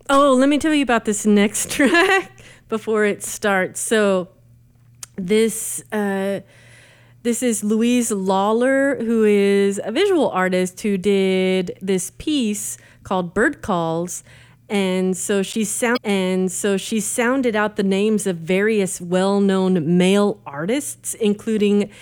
Oh, let me tell you about this next track before it starts. So this this is Louise Lawler, who is a visual artist who did this piece called Bird Calls. And so she sounded out the names of various well-known male artists, including